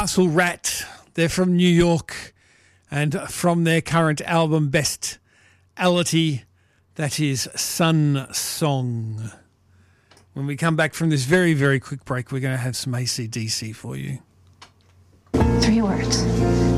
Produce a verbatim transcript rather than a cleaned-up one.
Castle Rat. They're from New York, and from their current album, Bestality, that is Sun Song. When we come back from this very, very quick break, we're going to have some A C D C for you. Three words.